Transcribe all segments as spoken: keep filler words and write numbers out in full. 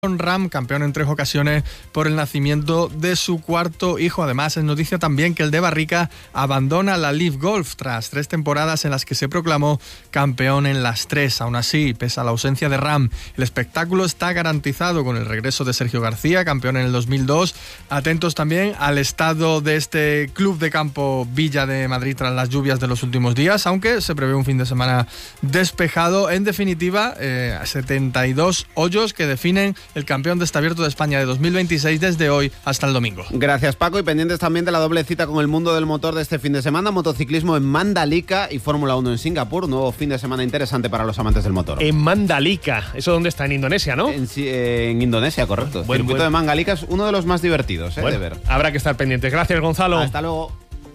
Ram, campeón en tres ocasiones por el nacimiento de su cuarto hijo. Además, es noticia también que el de Barrica abandona la Live Golf tras tres temporadas en las que se proclamó campeón en las tres. Aún así, pese a la ausencia de Ram, el espectáculo está garantizado con el regreso de Sergio García, campeón en el dos mil dos. Atentos también al estado de este club de campo Villa de Madrid tras las lluvias de los últimos días, aunque se prevé un fin de semana despejado. En definitiva, eh, setenta y dos hoyos que definen el campeón de este Abierto de España de dos mil veintiséis desde hoy hasta el domingo. Gracias, Paco, y pendientes también de la doble cita con el mundo del motor de este fin de semana, motociclismo en Mandalika y Fórmula uno en Singapur, nuevo fin de semana interesante para los amantes del motor. En Mandalika, ¿eso dónde está? En Indonesia, ¿no? En, en Indonesia, correcto. El circuito buen. de Mandalika es uno de los más divertidos eh, bueno, de ver. Habrá que estar pendientes. Gracias, Gonzalo. Hasta luego.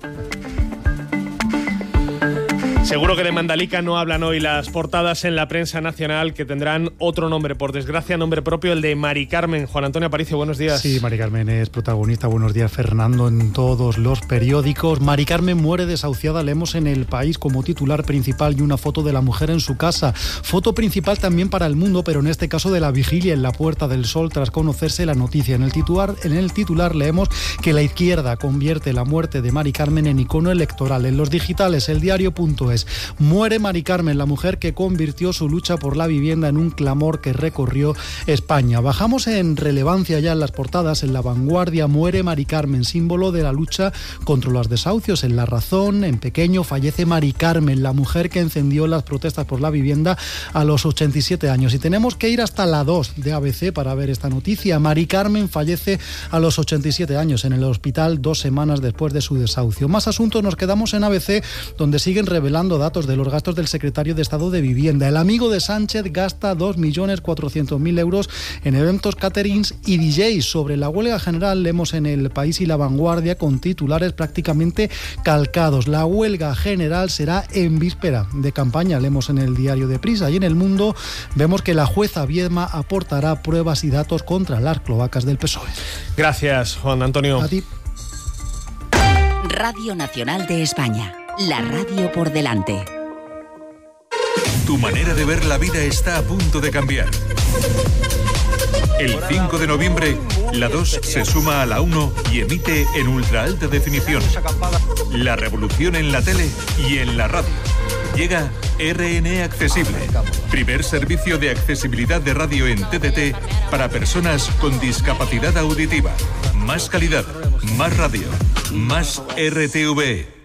Seguro que de Mandalika no hablan hoy las portadas en la prensa nacional, que tendrán otro nombre, por desgracia, nombre propio, el de Mari Carmen. Juan Antonio Aparicio, buenos días. Sí, Mari Carmen es protagonista. Buenos días, Fernando, en todos los periódicos. Mari Carmen muere desahuciada, leemos en El País como titular principal y una foto de la mujer en su casa. Foto principal también para El Mundo, pero en este caso de la vigilia en la Puerta del Sol tras conocerse la noticia. En el titular, en el titular leemos que la izquierda convierte la muerte de Mari Carmen en icono electoral. En los digitales, el diario punto es. Muere Mari Carmen, la mujer que convirtió su lucha por la vivienda en un clamor que recorrió España. Bajamos en relevancia ya en las portadas. En La Vanguardia, muere Mari Carmen, símbolo de la lucha contra los desahucios. En La Razón, en pequeño, fallece Mari Carmen, la mujer que encendió las protestas por la vivienda a los ochenta y siete años. Y tenemos que ir hasta la dos de A B C para ver esta noticia. Mari Carmen fallece a los ochenta y siete años en el hospital dos semanas después de su desahucio. Más asuntos, nos quedamos en A B C, donde siguen revelando datos de los gastos del secretario de Estado de Vivienda. El amigo de Sánchez gasta dos millones cuatrocientos mil euros en eventos, caterings y D Js. Sobre la huelga general leemos en El País y La Vanguardia con titulares prácticamente calcados. La huelga general será en víspera de campaña, leemos en el diario de Prisa. Y en El Mundo vemos que la jueza Viedma aportará pruebas y datos contra las cloacas del P S O E. Gracias, Juan Antonio. A ti. Radio Nacional de España, la radio por delante. Tu manera de ver la vida está a punto de cambiar. El cinco de noviembre, la dos se suma a la uno y emite en ultra alta definición. La revolución en la tele y en la radio. Llega R N Accesible, primer servicio de accesibilidad de radio en T D T para personas con discapacidad auditiva. Más calidad, más radio, más R T V E.